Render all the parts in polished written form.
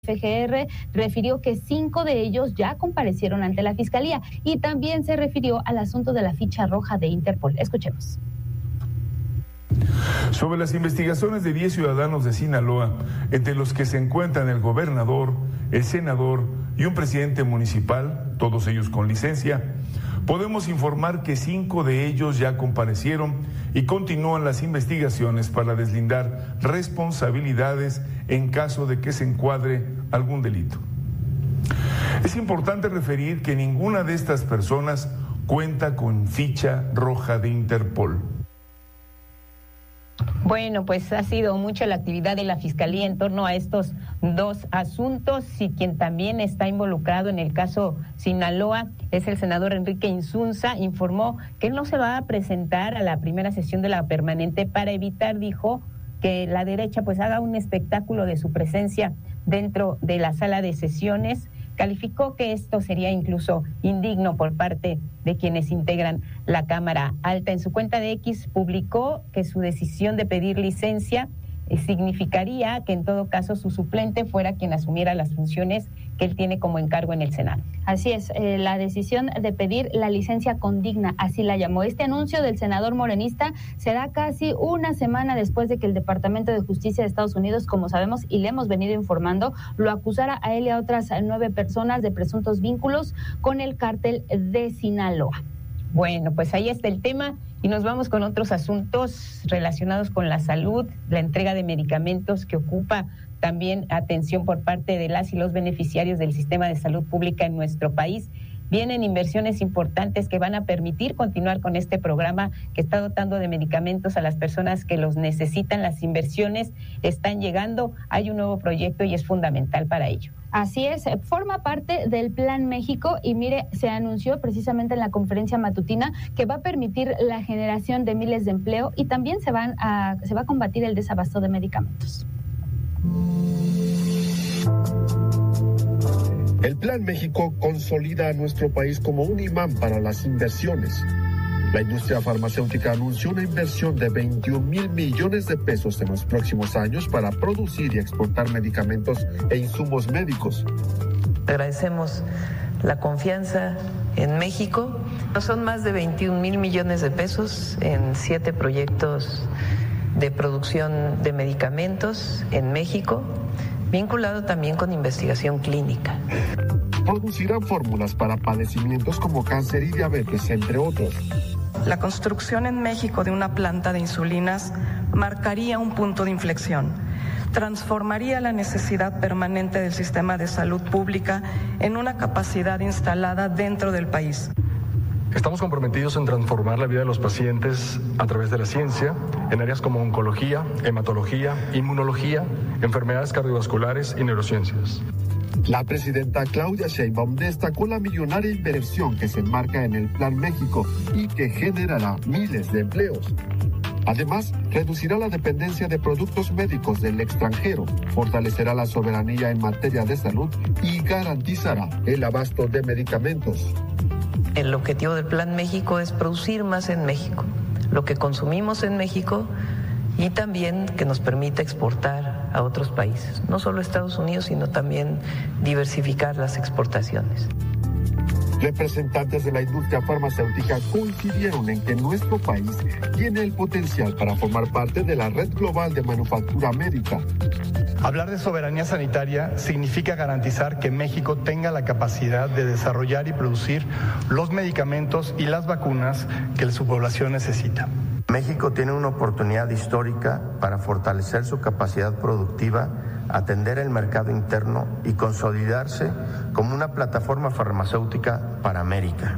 FGR refirió que 5 de ellos ya comparecieron ante la Fiscalía y también se refirió al asunto de la ficha roja de Interpol. Escuchemos. Sobre las investigaciones de 10 ciudadanos de Sinaloa, entre los que se encuentran el gobernador, el senador y un presidente municipal, todos ellos con licencia, podemos informar que 5 de ellos ya comparecieron y continúan las investigaciones para deslindar responsabilidades en caso de que se encuadre algún delito. Es importante referir que ninguna de estas personas cuenta con ficha roja de Interpol. Bueno, pues ha sido mucha la actividad de la Fiscalía en torno a estos dos asuntos y quien también está involucrado en el caso Sinaloa es el senador Enrique Insunza. Informó que él no se va a presentar a la primera sesión de la permanente para evitar, dijo, que la derecha pues haga un espectáculo de su presencia dentro de la sala de sesiones. Calificó que esto sería incluso indigno por parte de quienes integran la Cámara Alta. En su cuenta de X publicó que su decisión de pedir licencia significaría que en todo caso su suplente fuera quien asumiera las funciones que él tiene como encargo en el Senado. Así es, la decisión de pedir la licencia condigna, así la llamó. Este anuncio del senador morenista se da casi una semana después de que el Departamento de Justicia de Estados Unidos, como sabemos y le hemos venido informando, lo acusara a él y a otras 9 personas de presuntos vínculos con el cártel de Sinaloa. Bueno, pues ahí está el tema y nos vamos con otros asuntos relacionados con la salud, la entrega de medicamentos que ocupa también atención por parte de las y los beneficiarios del sistema de salud pública en nuestro país. Vienen inversiones importantes que van a permitir continuar con este programa que está dotando de medicamentos a las personas que los necesitan. Las inversiones están llegando, hay un nuevo proyecto y es fundamental para ello. Así es, forma parte del Plan México y mire, se anunció precisamente en la conferencia matutina que va a permitir la generación de miles de empleo y también se va a combatir el desabasto de medicamentos. El Plan México consolida a nuestro país como un imán para las inversiones. La industria farmacéutica anunció una inversión de 21,000 millones de pesos en los próximos años para producir y exportar medicamentos e insumos médicos. Agradecemos la confianza en México. Son más de 21,000 millones de pesos en 7 proyectos de producción de medicamentos en México, vinculado también con investigación clínica. Producirán fórmulas para padecimientos como cáncer y diabetes, entre otros. La construcción en México de una planta de insulinas marcaría un punto de inflexión. Transformaría la necesidad permanente del sistema de salud pública en una capacidad instalada dentro del país. Estamos comprometidos en transformar la vida de los pacientes a través de la ciencia en áreas como oncología, hematología, inmunología, enfermedades cardiovasculares y neurociencias. La presidenta Claudia Sheinbaum destacó la millonaria inversión que se enmarca en el Plan México y que generará miles de empleos. Además, reducirá la dependencia de productos médicos del extranjero, fortalecerá la soberanía en materia de salud y garantizará el abasto de medicamentos. El objetivo del Plan México es producir más en México, lo que consumimos en México y también que nos permita exportar a otros países, no solo a Estados Unidos, sino también diversificar las exportaciones. Representantes de la industria farmacéutica coincidieron en que nuestro país tiene el potencial para formar parte de la red global de manufactura médica. Hablar de soberanía sanitaria significa garantizar que México tenga la capacidad de desarrollar y producir los medicamentos y las vacunas que su población necesita. México tiene una oportunidad histórica para fortalecer su capacidad productiva, atender el mercado interno y consolidarse como una plataforma farmacéutica para América.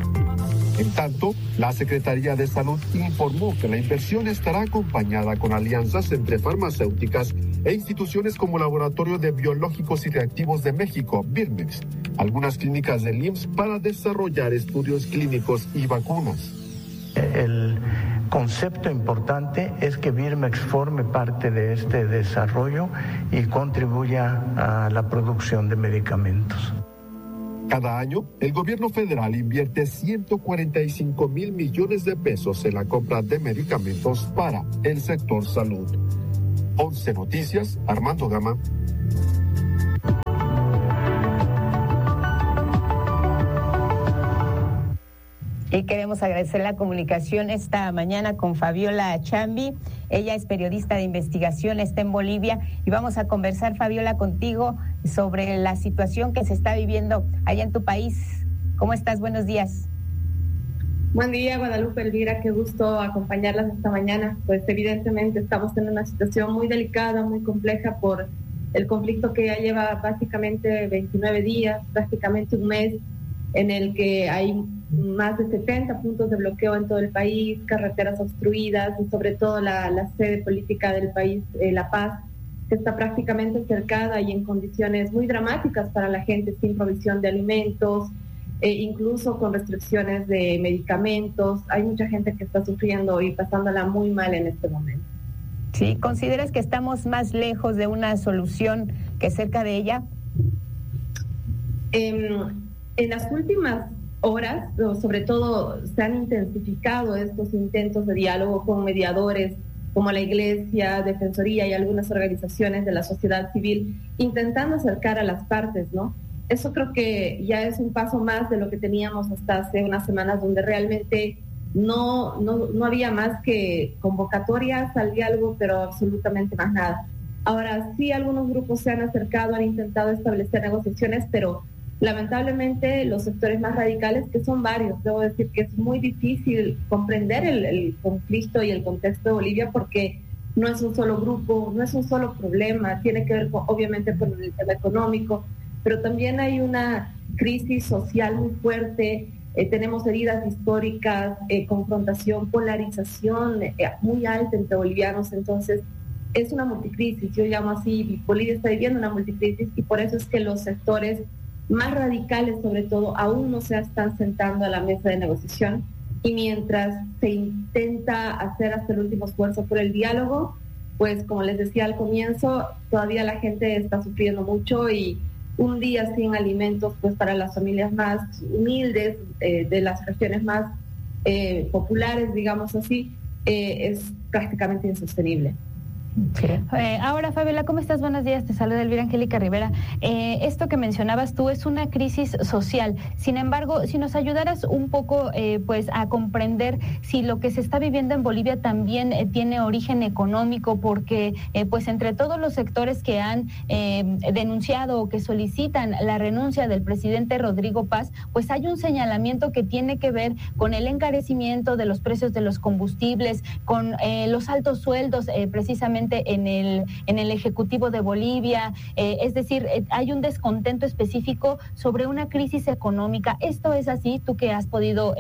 En tanto, la Secretaría de Salud informó que la inversión estará acompañada con alianzas entre farmacéuticas e instituciones como Laboratorio de Biológicos y Reactivos de México, Birmex, algunas clínicas del IMSS para desarrollar estudios clínicos y vacunas. El concepto importante es que Birmex forme parte de este desarrollo y contribuya a la producción de medicamentos. Cada año, el gobierno federal invierte 145,000 millones de pesos en la compra de medicamentos para el sector salud. 11 Noticias, Armando Gama. Y queremos agradecer la comunicación esta mañana con Fabiola Chambi. Ella es periodista de investigación, está en Bolivia y vamos a conversar, Fabiola, contigo sobre la situación que se está viviendo allá en tu país. ¿Cómo estás? Buenos días. Buen día, Guadalupe, Elvira, qué gusto acompañarlas esta mañana. Pues evidentemente estamos en una situación muy delicada, muy compleja por el conflicto que ya lleva básicamente 29 días, prácticamente un mes, en el que hay más de 70 puntos de bloqueo en todo el país, carreteras obstruidas y sobre todo la sede política del país, La Paz, que está prácticamente cercada y en condiciones muy dramáticas para la gente, sin provisión de alimentos, incluso con restricciones de medicamentos. Hay mucha gente que está sufriendo y pasándola muy mal en este momento. ¿Sí? ¿Consideras que estamos más lejos de una solución que cerca de ella? En las últimas horas, sobre todo, se han intensificado estos intentos de diálogo con mediadores como la Iglesia, Defensoría y algunas organizaciones de la sociedad civil, intentando acercar a las partes, ¿no? Eso creo que ya es un paso más de lo que teníamos hasta hace unas semanas, donde realmente no había más que convocatorias al diálogo, pero absolutamente más nada. Ahora sí, algunos grupos se han acercado, han intentado establecer negociaciones, pero lamentablemente los sectores más radicales, que son varios, debo decir que es muy difícil comprender el conflicto y el contexto de Bolivia, porque no es un solo grupo, no es un solo problema, tiene que ver obviamente con el tema económico, pero también hay una crisis social muy fuerte. Tenemos heridas históricas, confrontación, polarización muy alta entre bolivianos. Entonces es una multicrisis, yo llamo así, Bolivia está viviendo una multicrisis, y por eso es que los sectores más radicales, sobre todo, aún no se están sentando a la mesa de negociación, y mientras se intenta hacer hasta el último esfuerzo por el diálogo, pues como les decía al comienzo, todavía la gente está sufriendo mucho, y un día sin alimentos, pues para las familias más humildes, de las regiones más populares, digamos así, es prácticamente insostenible. Sí. Ahora, Fabiola, ¿cómo estás? Buenos días, te saluda Elvira Angélica Rivera. Esto que mencionabas tú es una crisis social. Sin embargo, si nos ayudaras un poco pues a comprender si lo que se está viviendo en Bolivia también tiene origen económico, porque pues entre todos los sectores que han denunciado o que solicitan la renuncia del presidente Rodrigo Paz, pues hay un señalamiento que tiene que ver con el encarecimiento de los precios de los combustibles, con los altos sueldos precisamente en el Ejecutivo de Bolivia, es decir, hay un descontento específico sobre una crisis económica. ¿Esto es así? Tú que has podido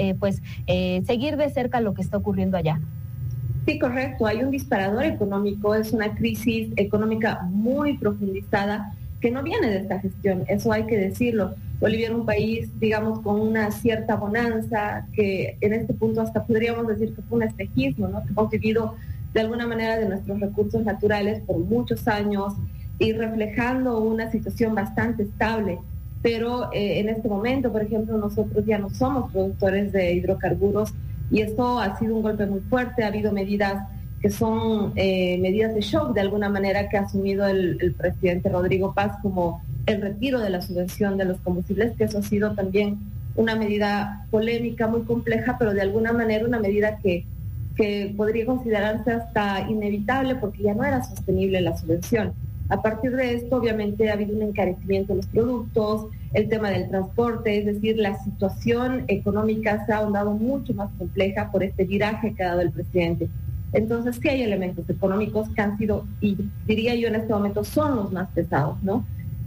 seguir de cerca lo que está ocurriendo allá. Sí, correcto. Hay un disparador económico, es una crisis económica muy profundizada que no viene de esta gestión, eso hay que decirlo. Bolivia es un país, digamos, con una cierta bonanza, que en este punto hasta podríamos decir que fue un espejismo, ¿no? Que hemos vivido de alguna manera de nuestros recursos naturales por muchos años y reflejando una situación bastante estable. Pero en este momento, por ejemplo, nosotros ya no somos productores de hidrocarburos, y esto ha sido un golpe muy fuerte. Ha habido medidas que son medidas de shock, de alguna manera, que ha asumido el presidente Rodrigo Paz, como el retiro de la subvención de los combustibles, que eso ha sido también una medida polémica, muy compleja, pero de alguna manera una medida que podría considerarse hasta inevitable, porque ya no era sostenible la subvención. A partir de esto, obviamente, ha habido un encarecimiento de los productos, el tema del transporte, es decir, la situación económica se ha ahondado mucho más compleja por este viraje que ha dado el presidente. Entonces, sí hay elementos económicos que han sido, y diría yo en este momento, son los más pesados, ¿no?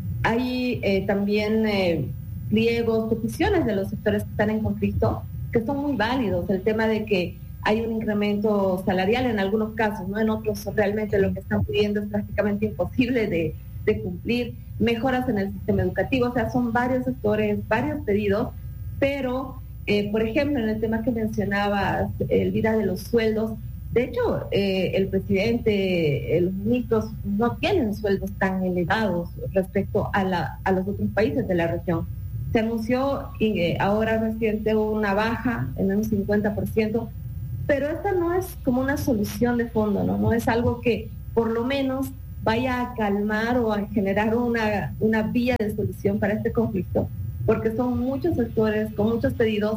Hay también pliegos, peticiones de los sectores que están en conflicto, que son muy válidos. El tema de que hay un incremento salarial en algunos casos, ¿no? En otros realmente lo que están pidiendo es prácticamente imposible de cumplir. Mejoras en el sistema educativo, o sea, son varios sectores, varios pedidos, pero, por ejemplo, en el tema que mencionabas, Elvira, de los sueldos, de hecho, el presidente, los ministros no tienen sueldos tan elevados respecto a los otros países de la región. Se anunció ahora reciente una baja en un 50%, pero esta no es como una solución de fondo, ¿no? No es algo que por lo menos vaya a calmar o a generar una vía de solución para este conflicto, porque son muchos sectores con muchos pedidos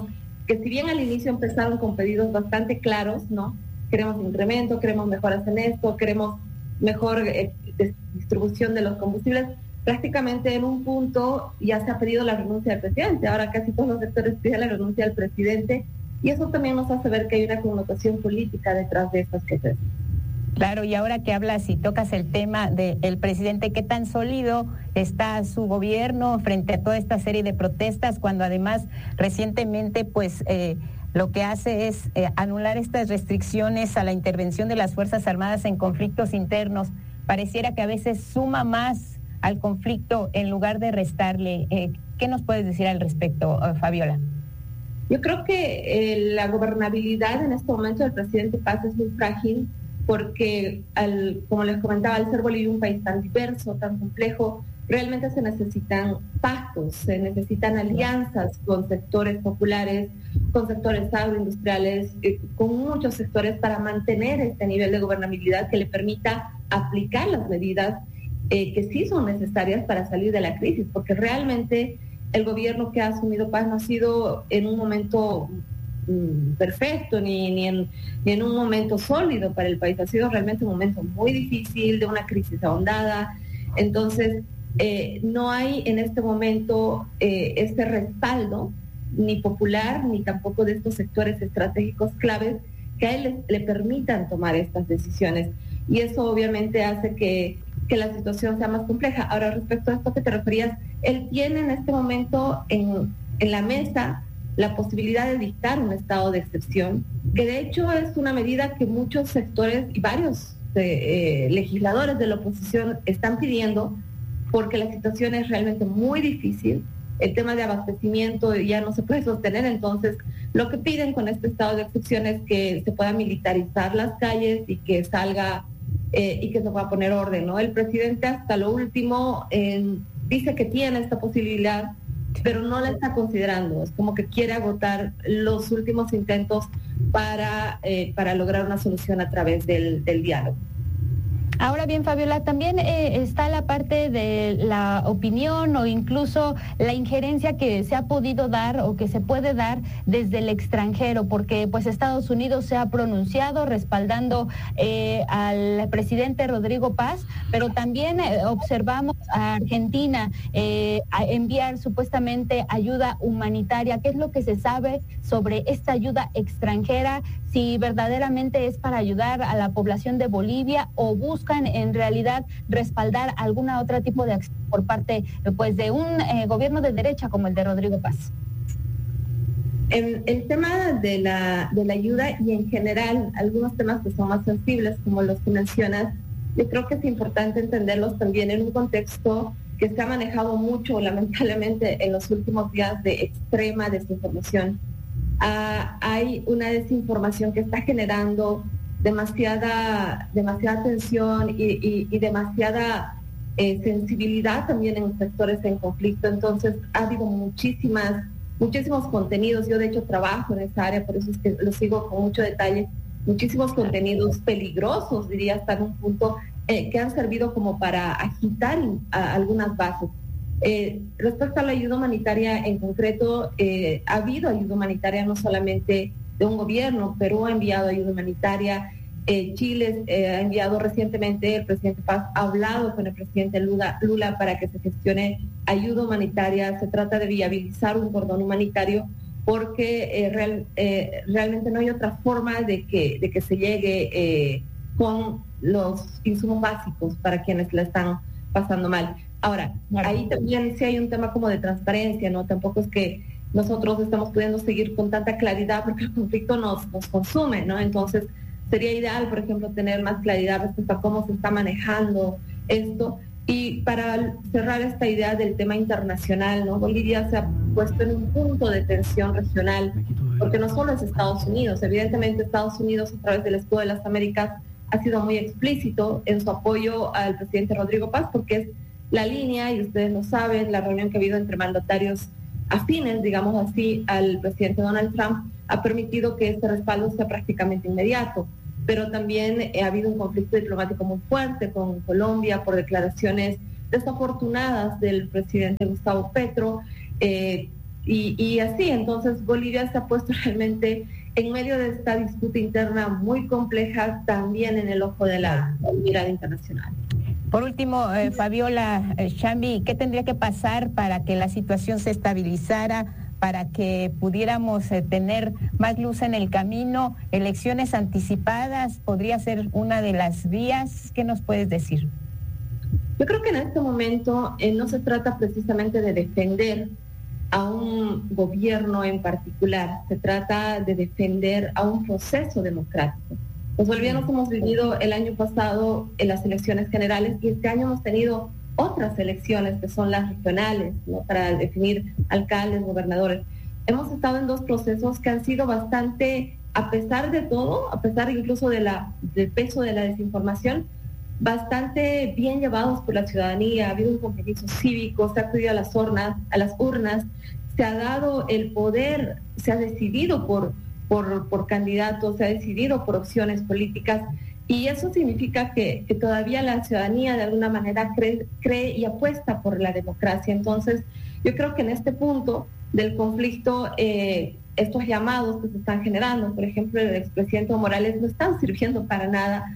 que si bien al inicio empezaron con pedidos bastante claros, ¿no? Queremos incremento, queremos mejoras en esto, queremos mejor distribución de los combustibles, prácticamente en un punto ya se ha pedido la renuncia del presidente. Ahora casi todos los sectores piden la renuncia del presidente y eso también nos hace ver que hay una connotación política detrás de estas quejas. Claro, y ahora que hablas y tocas el tema del presidente, ¿qué tan sólido está su gobierno frente a toda esta serie de protestas cuando además recientemente pues lo que hace es anular estas restricciones a la intervención de las Fuerzas Armadas en conflictos internos? Pareciera que a veces suma más al conflicto en lugar de restarle. ¿Qué nos puedes decir al respecto, Fabiola? Yo creo que la gobernabilidad en este momento del presidente Paz es muy frágil porque, como les comentaba, al ser Bolivia un país tan diverso, tan complejo, realmente se necesitan pactos, se necesitan alianzas con sectores populares, con sectores agroindustriales, con muchos sectores para mantener este nivel de gobernabilidad que le permita aplicar las medidas que sí son necesarias para salir de la crisis, porque realmente el gobierno que ha asumido Paz no ha sido en un momento perfecto ni en un momento sólido para el país. Ha sido realmente un momento muy difícil, de una crisis ahondada. Entonces, no hay en este momento este respaldo ni popular ni tampoco de estos sectores estratégicos claves que a él le permitan tomar estas decisiones. Y eso obviamente hace que la situación sea más compleja. Ahora, respecto a esto que te referías, él tiene en este momento en la mesa la posibilidad de dictar un estado de excepción, que de hecho es una medida que muchos sectores y varios legisladores de la oposición están pidiendo, porque la situación es realmente muy difícil. El tema de abastecimiento ya no se puede sostener, entonces lo que piden con este estado de excepción es que se puedan militarizar las calles y que salga y que se pueda poner orden, ¿no? El presidente hasta lo último dice que tiene esta posibilidad, pero no la está considerando. Es como que quiere agotar los últimos intentos para lograr una solución a través del diálogo. Ahora bien, Fabiola, también está la parte de la opinión o incluso la injerencia que se ha podido dar o que se puede dar desde el extranjero, porque pues Estados Unidos se ha pronunciado respaldando al presidente Rodrigo Paz, pero también observamos a Argentina a enviar supuestamente ayuda humanitaria. ¿Qué es lo que se sabe sobre esta ayuda extranjera? Si verdaderamente es para ayudar a la población de Bolivia o buscan en realidad respaldar alguna otra tipo de acción por parte pues de un gobierno de derecha como el de Rodrigo Paz. El tema de la ayuda y en general algunos temas que son más sensibles como los que mencionas, yo creo que es importante entenderlos también en un contexto que se ha manejado mucho lamentablemente en los últimos días de extrema desinformación. Hay una desinformación que está generando demasiada tensión y demasiada sensibilidad también en sectores en conflicto. Entonces ha habido muchísimos contenidos. Yo de hecho trabajo en esa área, por eso es que lo sigo con mucho detalle. Muchísimos contenidos peligrosos, diría hasta en un punto, que han servido como para agitar algunas bases. Respecto a la ayuda humanitaria en concreto, ha habido ayuda humanitaria no solamente de un gobierno. Perú ha enviado ayuda humanitaria, Chile ha enviado recientemente, el presidente Paz ha hablado con el presidente Lula para que se gestione ayuda humanitaria. Se trata de viabilizar un cordón humanitario porque realmente no hay otra forma de que se llegue con los insumos básicos para quienes la están pasando mal. Ahora, ahí también sí hay un tema como de transparencia, ¿no? Tampoco es que nosotros estamos pudiendo seguir con tanta claridad porque el conflicto nos consume, ¿no? Entonces, sería ideal, por ejemplo, tener más claridad respecto a cómo se está manejando esto. Y para cerrar esta idea del tema internacional, ¿no? Bolivia se ha puesto en un punto de tensión regional, porque no solo es Estados Unidos, evidentemente Estados Unidos a través del Escudo de las Américas ha sido muy explícito en su apoyo al presidente Rodrigo Paz, porque es la línea, y ustedes lo saben, la reunión que ha habido entre mandatarios afines, digamos así, al presidente Donald Trump, ha permitido que este respaldo sea prácticamente inmediato. Pero también ha habido un conflicto diplomático muy fuerte con Colombia por declaraciones desafortunadas del presidente Gustavo Petro. Y así, entonces Bolivia se ha puesto realmente en medio de esta disputa interna muy compleja, también en el ojo de la mirada internacional. Por último, Fabiola Chambi, ¿qué tendría que pasar para que la situación se estabilizara, para que pudiéramos tener más luz en el camino? ¿Elecciones anticipadas podría ser una de las vías? ¿Qué nos puedes decir? Yo creo que en este momento no se trata precisamente de defender a un gobierno en particular, se trata de defender a un proceso democrático. Los bolivianos hemos vivido el año pasado en las elecciones generales y este año hemos tenido otras elecciones que son las regionales, ¿no?, para definir alcaldes, gobernadores. Hemos estado en dos procesos que han sido bastante, a pesar de todo, a pesar incluso del peso de la desinformación, bastante bien llevados por la ciudadanía. Ha habido un compromiso cívico, se ha acudido a las urnas, se ha dado el poder, se ha decidido por candidatos, se ha decidido por opciones políticas, y eso significa que todavía la ciudadanía de alguna manera cree y apuesta por la democracia. Entonces, yo creo que en este punto del conflicto, estos llamados que se están generando, por ejemplo, el expresidente Morales, no están sirviendo para nada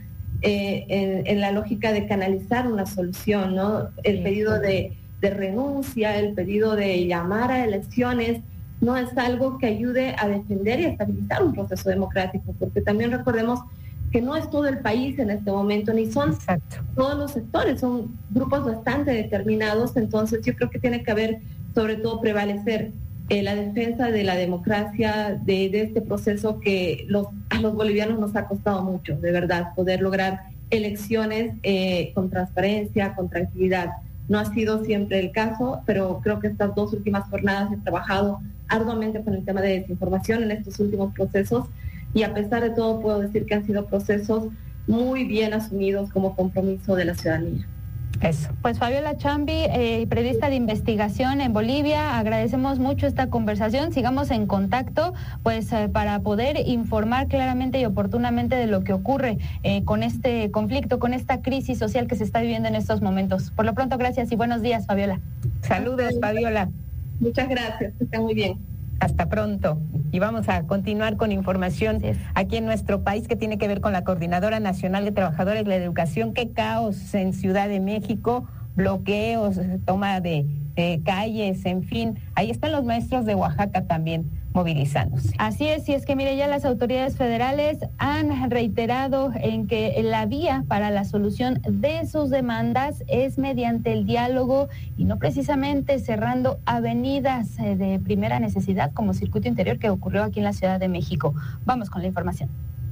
en la lógica de canalizar una solución, ¿no? El pedido de renuncia, el pedido de llamar a elecciones, no es algo que ayude a defender y a estabilizar un proceso democrático, porque también recordemos que no es todo el país en este momento, ni son todos los sectores, son grupos bastante determinados. Entonces yo creo que tiene que haber, sobre todo, prevalecer la defensa de la democracia, de este proceso que a los bolivianos nos ha costado mucho, de verdad, poder lograr elecciones con transparencia, con tranquilidad. No ha sido siempre el caso, pero creo que estas dos últimas jornadas he trabajado arduamente con el tema de desinformación en estos últimos procesos, y a pesar de todo puedo decir que han sido procesos muy bien asumidos como compromiso de la ciudadanía. Eso. Pues Fabiola Chambi, periodista de investigación en Bolivia, agradecemos mucho esta conversación. Sigamos en contacto, pues para poder informar claramente y oportunamente de lo que ocurre con este conflicto, con esta crisis social que se está viviendo en estos momentos. Por lo pronto, gracias y buenos días, Fabiola. Saludos, Fabiola. Muchas gracias, que estén muy bien. Hasta pronto. Y vamos a continuar con información aquí en nuestro país que tiene que ver con la Coordinadora Nacional de Trabajadores de la Educación. Qué caos en Ciudad de México, bloqueos, toma de calles, en fin. Ahí están los maestros de Oaxaca también movilizándose. Así es, y es que mire, ya las autoridades federales han reiterado en que la vía para la solución de sus demandas es mediante el diálogo y no precisamente cerrando avenidas de primera necesidad como Circuito Interior, que ocurrió aquí en la Ciudad de México. Vamos con la información.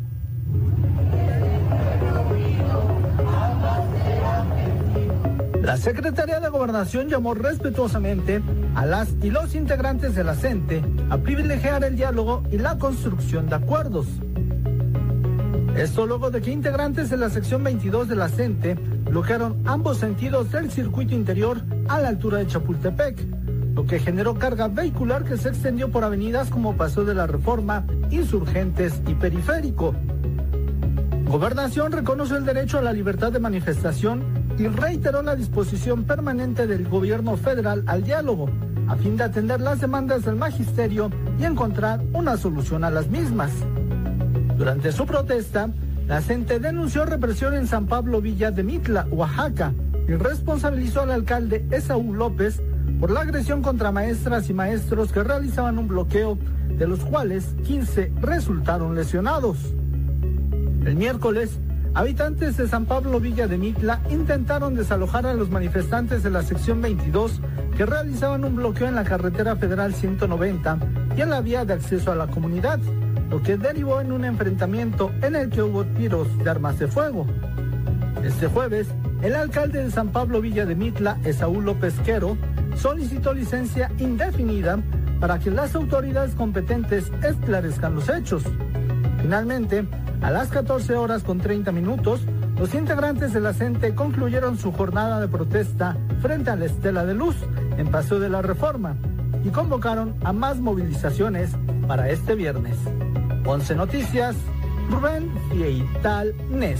La Secretaría de Gobernación llamó respetuosamente a las y los integrantes de la CENTE a privilegiar el diálogo y la construcción de acuerdos. Esto luego de que integrantes de la sección 22 de la CENTE bloquearon ambos sentidos del circuito interior a la altura de Chapultepec, lo que generó carga vehicular que se extendió por avenidas como Paseo de la Reforma, Insurgentes y Periférico. Gobernación reconoció el derecho a la libertad de manifestación y reiteró la disposición permanente del gobierno federal al diálogo, a fin de atender las demandas del magisterio y encontrar una solución a las mismas. Durante su protesta, la CENTE denunció represión en San Pablo Villa de Mitla, Oaxaca, y responsabilizó al alcalde Esaú López por la agresión contra maestras y maestros que realizaban un bloqueo, de los cuales 15 resultaron lesionados. El miércoles, habitantes de San Pablo Villa de Mitla intentaron desalojar a los manifestantes de la sección 22 que realizaban un bloqueo en la carretera federal 190 y en la vía de acceso a la comunidad, lo que derivó en un enfrentamiento en el que hubo tiros de armas de fuego. Este jueves, el alcalde de San Pablo Villa de Mitla, Esaú López Quero, solicitó licencia indefinida para que las autoridades competentes esclarezcan los hechos. Finalmente, a las 14:30, los integrantes de la CENTE concluyeron su jornada de protesta frente a la Estela de Luz en Paseo de la Reforma y convocaron a más movilizaciones para este viernes. 11 Noticias, Rubén Fieital Nes.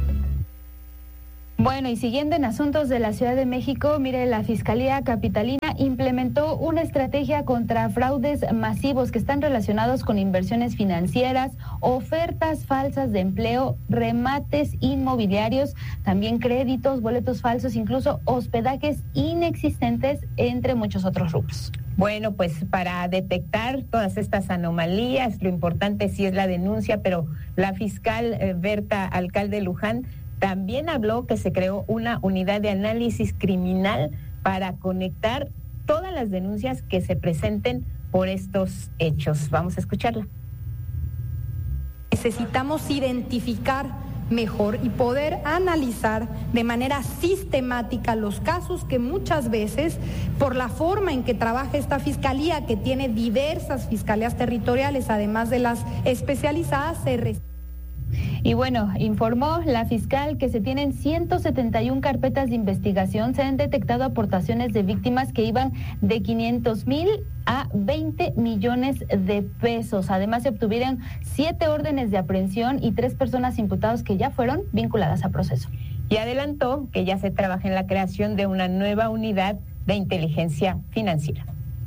Bueno, y siguiendo en asuntos de la Ciudad de México, mire, la Fiscalía Capitalina implementó una estrategia contra fraudes masivos que están relacionados con inversiones financieras, ofertas falsas de empleo, remates inmobiliarios, también créditos, boletos falsos, incluso hospedajes inexistentes, entre muchos otros rubros. Bueno, pues para detectar todas estas anomalías, lo importante sí es la denuncia, pero la fiscal Berta Alcalde Luján también habló que se creó una unidad de análisis criminal para conectar todas las denuncias que se presenten por estos hechos. Vamos a escucharla. Necesitamos identificar mejor y poder analizar de manera sistemática los casos que muchas veces, por la forma en que trabaja esta fiscalía, que tiene diversas fiscalías territoriales, además de las especializadas, Y bueno, informó la fiscal que se tienen 171 carpetas de investigación. Se han detectado aportaciones de víctimas que iban de 500,000 a 20 millones de pesos. Además, se obtuvieron 7 órdenes de aprehensión y 3 personas imputadas que ya fueron vinculadas a proceso. Y adelantó que ya se trabaja en la creación de una nueva unidad de inteligencia financiera.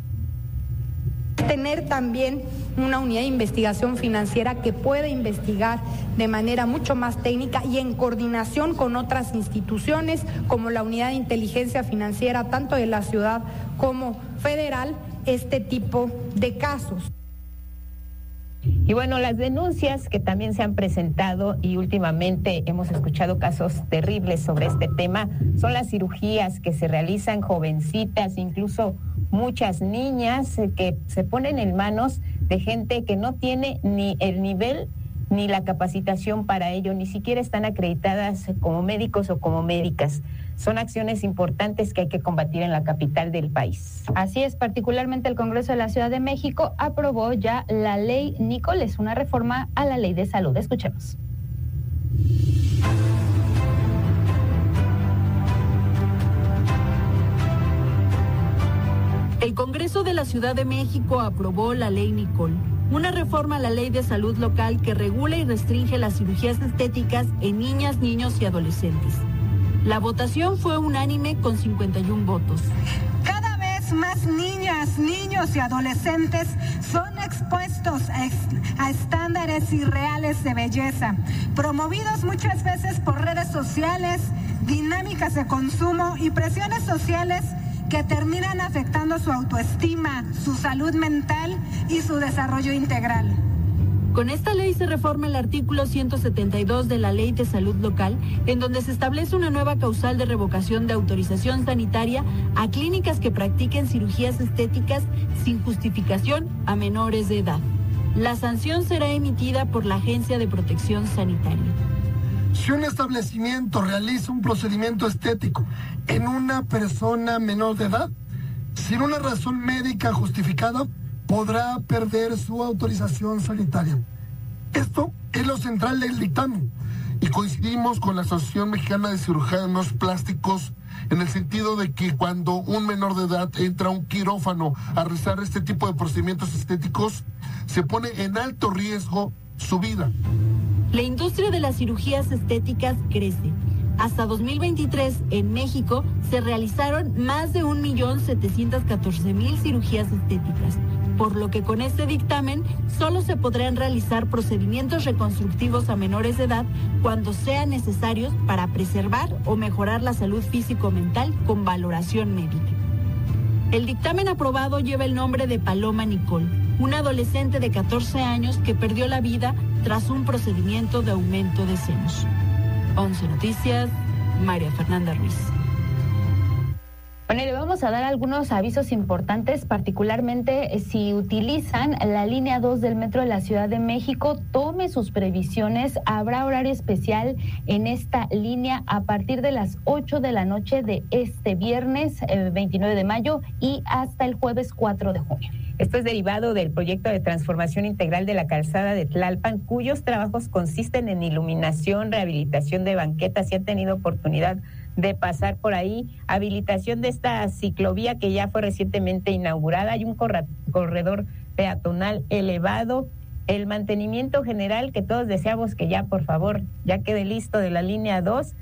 Tener también una unidad de investigación financiera que pueda investigar de manera mucho más técnica y en coordinación con otras instituciones como la unidad de inteligencia financiera, tanto de la ciudad como federal, este tipo de casos. Y bueno, las denuncias que también se han presentado y últimamente hemos escuchado casos terribles sobre este tema son las cirugías que se realizan jovencitas, incluso muchas niñas que se ponen en manos de gente que no tiene ni el nivel ni la capacitación para ello, ni siquiera están acreditadas como médicos o como médicas. Son acciones importantes que hay que combatir en la capital del país. Así es, particularmente el Congreso de la Ciudad de México aprobó ya la ley Nicole, es una reforma a la ley de salud. Escuchemos. El Congreso de la Ciudad de México aprobó la ley Nicole, una reforma a la ley de salud local que regula y restringe las cirugías estéticas en niñas, niños y adolescentes. La votación fue unánime con 51 votos. Cada vez más niñas, niños y adolescentes son expuestos a estándares irreales de belleza, promovidos muchas veces por redes sociales, dinámicas de consumo y presiones sociales que terminan afectando su autoestima, su salud mental y su desarrollo integral. Con esta ley se reforma el artículo 172 de la Ley de Salud Local, en donde se establece una nueva causal de revocación de autorización sanitaria a clínicas que practiquen cirugías estéticas sin justificación a menores de edad. La sanción será emitida por la Agencia de Protección Sanitaria. Si un establecimiento realiza un procedimiento estético en una persona menor de edad, sin una razón médica justificada, podrá perder su autorización sanitaria. Esto es lo central del dictamen y coincidimos con la Asociación Mexicana de Cirujanos Plásticos en el sentido de que cuando un menor de edad entra a un quirófano a realizar este tipo de procedimientos estéticos, se pone en alto riesgo su vida. La industria de las cirugías estéticas crece. Hasta 2023, en México, se realizaron más de 1.714.000 cirugías estéticas, por lo que con este dictamen solo se podrán realizar procedimientos reconstructivos a menores de edad cuando sean necesarios para preservar o mejorar la salud físico-mental con valoración médica. El dictamen aprobado lleva el nombre de Paloma Nicole, una adolescente de 14 años que perdió la vida tras un procedimiento de aumento de senos. 11 Noticias, María Fernanda Ruiz. Bueno, le vamos a dar algunos avisos importantes, particularmente si utilizan la línea 2 del Metro de la Ciudad de México, tome sus previsiones. Habrá horario especial en esta línea a partir de las 8 de la noche de este viernes 29 de mayo y hasta el jueves 4 de junio. Esto es derivado del proyecto de transformación integral de la calzada de Tlalpan, cuyos trabajos consisten en iluminación, rehabilitación de banquetas. Si han tenido oportunidad de pasar por ahí, habilitación de esta ciclovía que ya fue recientemente inaugurada, hay un corredor peatonal elevado, el mantenimiento general que todos deseamos que ya, por favor, ya quede listo de la línea 2,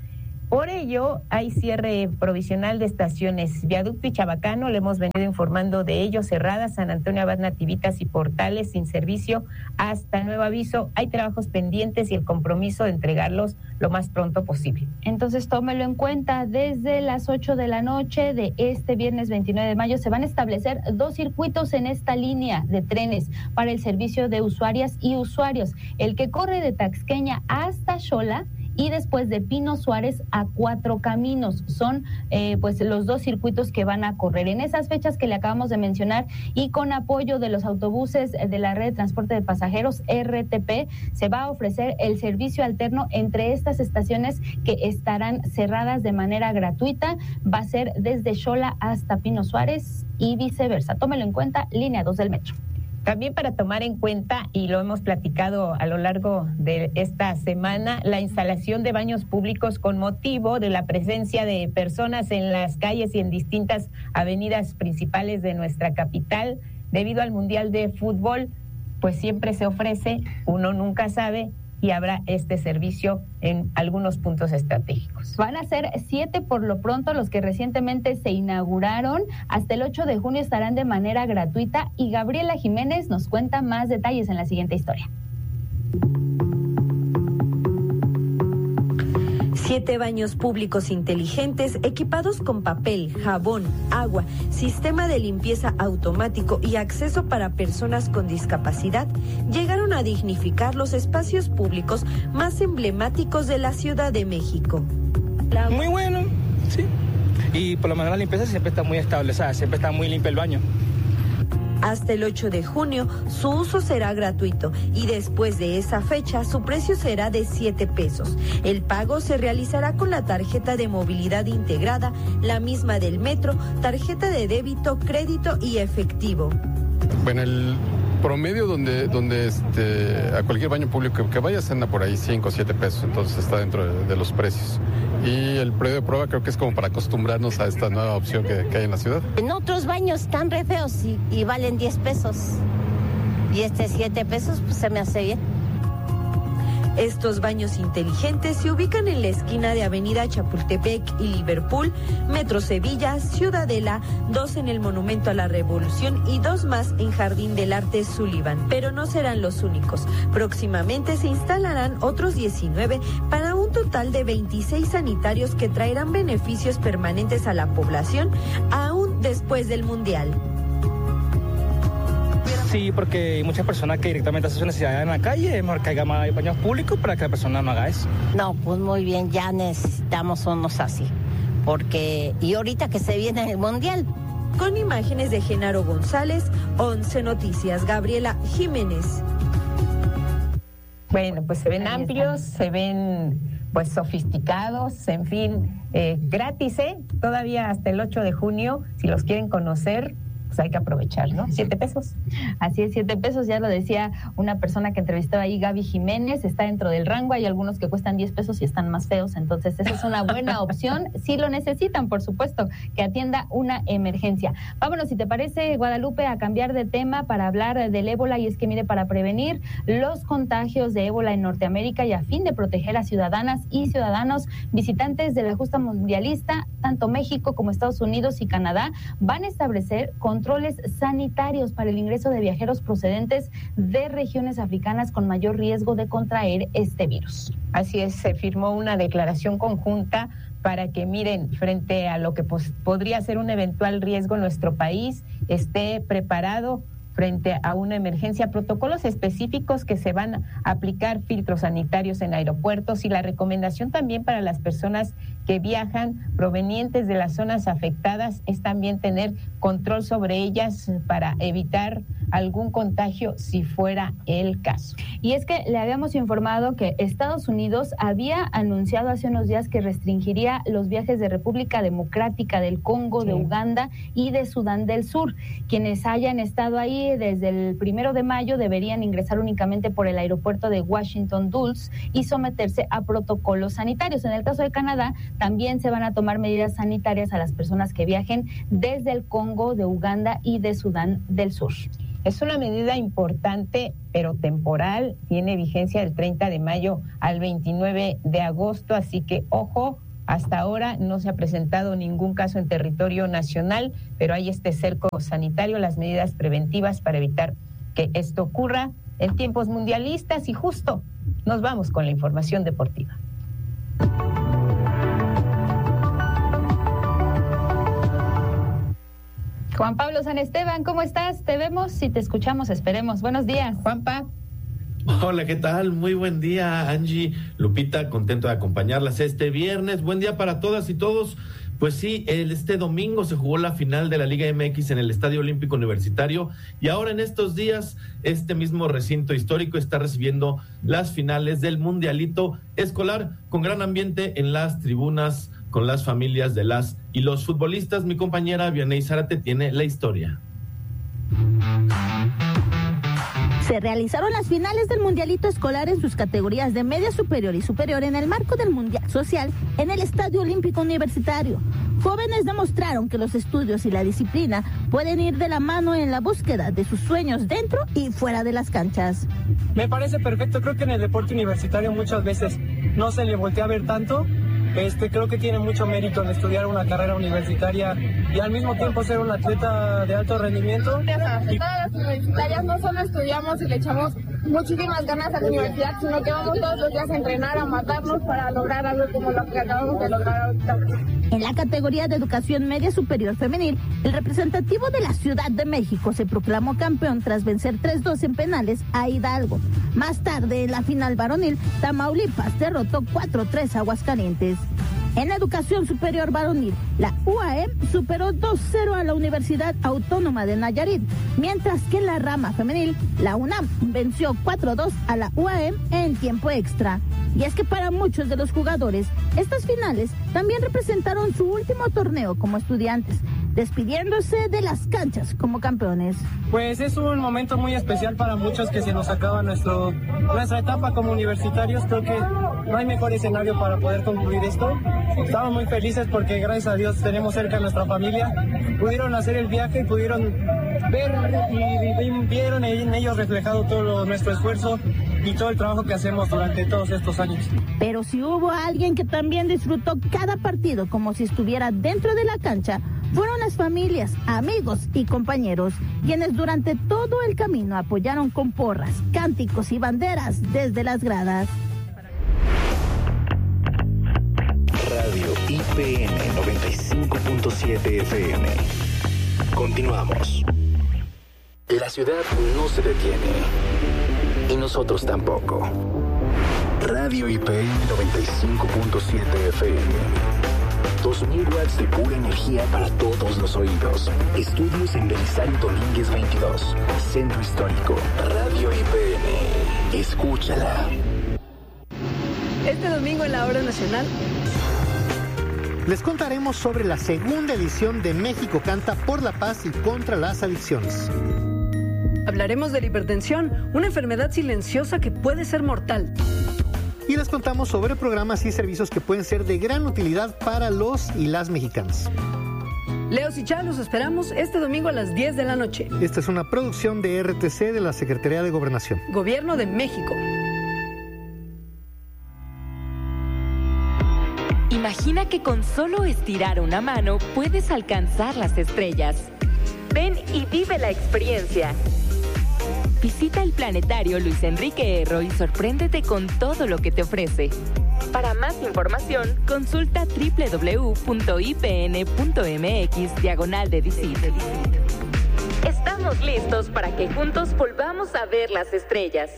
Por ello, hay cierre provisional de estaciones Viaducto y Chabacano, le hemos venido informando de ello, cerradas, San Antonio Abad, Nativitas y Portales sin servicio hasta nuevo aviso. Hay trabajos pendientes y el compromiso de entregarlos lo más pronto posible. Entonces, tómelo en cuenta, desde las 8 de la noche de este viernes 29 de mayo se van a establecer 2 circuitos en esta línea de trenes para el servicio de usuarias y usuarios. El que corre de Taxqueña hasta Xola y después de Pino Suárez a Cuatro Caminos. Son pues los 2 circuitos que van a correr en esas fechas que le acabamos de mencionar, y con apoyo de los autobuses de la red de transporte de pasajeros RTP se va a ofrecer el servicio alterno entre estas estaciones que estarán cerradas de manera gratuita. Va a ser desde Xola hasta Pino Suárez y viceversa. Tómelo en cuenta, línea 2 del metro. También para tomar en cuenta, y lo hemos platicado a lo largo de esta semana, la instalación de baños públicos con motivo de la presencia de personas en las calles y en distintas avenidas principales de nuestra capital. Debido al Mundial de Fútbol, pues siempre se ofrece, uno nunca sabe, y habrá este servicio en algunos puntos estratégicos. Van a ser 7 por lo pronto los que recientemente se inauguraron. Hasta el 8 de junio estarán de manera gratuita, y Gabriela Jiménez nos cuenta más detalles en la siguiente historia. 7 baños públicos inteligentes equipados con papel, jabón, agua, sistema de limpieza automático y acceso para personas con discapacidad llegaron a dignificar los espacios públicos más emblemáticos de la Ciudad de México. Muy bueno, sí. Y por lo menos la limpieza siempre está muy estable, ¿sabes? Siempre está muy limpio el baño. Hasta el 8 de junio su uso será gratuito, y después de esa fecha su precio será de 7 pesos. El pago se realizará con la tarjeta de movilidad integrada, la misma del metro, tarjeta de débito, crédito y efectivo. Bueno, el promedio donde a cualquier baño público que vayas anda por ahí 5 o 7 pesos, entonces está dentro de los precios. Y el periodo de prueba creo que es como para acostumbrarnos a esta nueva opción que hay en la ciudad. En otros baños están re feos y valen 10 pesos. Y 7 pesos pues se me hace bien. Estos baños inteligentes se ubican en la esquina de Avenida Chapultepec y Liverpool, Metro Sevilla, Ciudadela, 2 en el Monumento a la Revolución y 2 más en Jardín del Arte Sullivan. Pero no serán los únicos. Próximamente se instalarán otros 19 para un total de 26 sanitarios que traerán beneficios permanentes a la población aún después del Mundial. Sí, porque hay muchas personas que directamente hacen su necesidad en la calle, es mejor que haya más baños públicos para que la persona no haga eso. No, pues muy bien, ya necesitamos unos así, porque y ahorita que se viene el Mundial. Con imágenes de Genaro González, 11 Noticias, Gabriela Jiménez. Bueno, pues se ven amplios, se ven pues sofisticados, en fin, gratis, todavía hasta el 8 de junio, si los quieren conocer, pues hay que aprovechar, ¿no? 7 pesos. Así es, 7 pesos, ya lo decía una persona que entrevistaba ahí, Gaby Jiménez, está dentro del rango, hay algunos que cuestan 10 pesos y están más feos, entonces esa es una buena opción, si lo necesitan, por supuesto, que atienda una emergencia. Vámonos, si te parece, Guadalupe, a cambiar de tema para hablar del ébola, y es que mire, para prevenir los contagios de ébola en Norteamérica y a fin de proteger a ciudadanas y ciudadanos visitantes de la justa mundialista, tanto México como Estados Unidos y Canadá van a establecer controles sanitarios para el ingreso de viajeros procedentes de regiones africanas con mayor riesgo de contraer este virus. Así es, se firmó una declaración conjunta para que, miren, frente a lo que podría ser un eventual riesgo en nuestro país, esté preparado frente a una emergencia, protocolos específicos que se van a aplicar, filtros sanitarios en aeropuertos, y la recomendación también para las personas que viajan provenientes de las zonas afectadas es también tener control sobre ellas para evitar algún contagio si fuera el caso. Y es que le habíamos informado que Estados Unidos había anunciado hace unos días que restringiría los viajes de República Democrática del Congo, de Uganda y de Sudán del Sur. Quienes hayan estado ahí desde el 1 de mayo deberían ingresar únicamente por el aeropuerto de Washington Dulles y someterse a protocolos sanitarios. En el caso de Canadá, también se van a tomar medidas sanitarias a las personas que viajen desde el Congo, de Uganda y de Sudán del Sur. Es una medida importante, pero temporal, tiene vigencia del 30 de mayo al 29 de agosto, así que ojo, Hasta ahora no se ha presentado ningún caso en territorio nacional, pero hay este cerco sanitario, las medidas preventivas para evitar que esto ocurra en tiempos mundialistas. Y justo nos vamos con la información deportiva. Juan Pablo San Esteban, ¿cómo estás? Te vemos y te escuchamos, esperemos. Buenos días, Juanpa. Hola, ¿qué tal? Muy buen día, Angie, Lupita, contento de acompañarlas este viernes. Buen día para todas y todos. Pues sí, este domingo se jugó la final de la Liga MX en el Estadio Olímpico Universitario y ahora en estos días este mismo recinto histórico está recibiendo las finales del Mundialito Escolar con gran ambiente en las tribunas con las familias de las y los futbolistas. Mi compañera Vianey Zárate tiene la historia. Se realizaron las finales del Mundialito Escolar en sus categorías de media superior y superior en el marco del Mundial Social en el Estadio Olímpico Universitario. Jóvenes demostraron que los estudios y la disciplina pueden ir de la mano en la búsqueda de sus sueños dentro y fuera de las canchas. Me parece perfecto, creo que en el deporte universitario muchas veces no se le voltea a ver tanto. Creo que tiene mucho mérito en estudiar una carrera universitaria y al mismo tiempo ser un atleta de alto rendimiento. Todas las universitarias no solo estudiamos y le echamos muchísimas ganas a la universidad, sino que vamos todos los días a entrenar, a matarnos para lograr algo como lo que acabamos de lograr ahorita. En la categoría de educación media superior femenil, el representativo de la Ciudad de México se proclamó campeón tras vencer 3-2 en penales a Hidalgo. Más tarde, en la final varonil, Tamaulipas derrotó 4-3 a Aguascalientes. En educación superior varonil, la UAM superó 2-0 a la Universidad Autónoma de Nayarit, mientras que en la rama femenil, la UNAM venció 4-2 a la UAM en tiempo extra. Y es que para muchos de los jugadores, estas finales también representaron su último torneo como estudiantes, despidiéndose de las canchas como campeones. Pues es un momento muy especial para muchos que se nos acaba nuestra etapa como universitarios. Creo que no hay mejor escenario para poder concluir esto. Estamos muy felices porque gracias a Dios tenemos cerca a nuestra familia. Pudieron hacer el viaje, pudieron ver y vieron en ellos reflejado todo nuestro esfuerzo y todo el trabajo que hacemos durante todos estos años. Pero si hubo alguien que también disfrutó cada partido como si estuviera dentro de la cancha, fueron las familias, amigos y compañeros, quienes durante todo el camino apoyaron con porras, cánticos y banderas desde las gradas. Radio IPN 95.7 FM. Continuamos. La ciudad no se detiene. Y nosotros tampoco. Radio IPN 95.7 FM. 2000 watts de pura energía para todos los oídos. Estudios en Belisario Domínguez 22. Centro Histórico. Radio IPN. Escúchala. Este domingo en la Hora Nacional les contaremos sobre la segunda edición de México Canta por la Paz y contra las adicciones. Hablaremos de la hipertensión, una enfermedad silenciosa que puede ser mortal. Y les contamos sobre programas y servicios que pueden ser de gran utilidad para los y las mexicanas. Leos y Chá, los esperamos este domingo a las 10 de la noche. Esta es una producción de RTC de la Secretaría de Gobernación. Gobierno de México. Imagina que con solo estirar una mano puedes alcanzar las estrellas. Ven y vive la experiencia. Visita el planetario Luis Enrique Erro y sorpréndete con todo lo que te ofrece. Para más información, consulta www.ipn.mx/de-visit. Estamos listos para que juntos volvamos a ver las estrellas.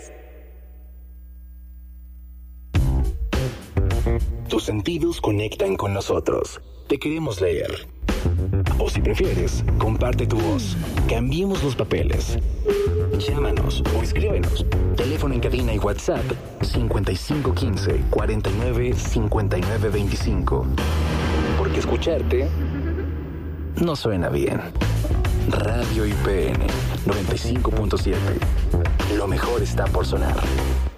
Tus sentidos conectan con nosotros. Te queremos leer. O si prefieres, comparte tu voz. Cambiemos los papeles. Llámanos o escríbenos. Teléfono en cabina y WhatsApp 5515 49 59 25. Porque escucharte no suena bien. Radio IPN 95.7. Lo mejor está por sonar.